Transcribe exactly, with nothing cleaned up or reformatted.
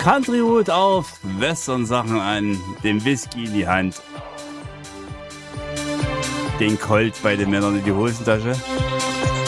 Country-Hut auf, Western-Sachen an, den Whisky in die Hand, den Colt bei den Männern in die Hosentasche.